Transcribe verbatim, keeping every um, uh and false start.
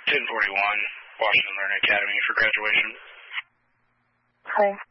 ten forty-one, Washington Learning Academy for graduation. Hi.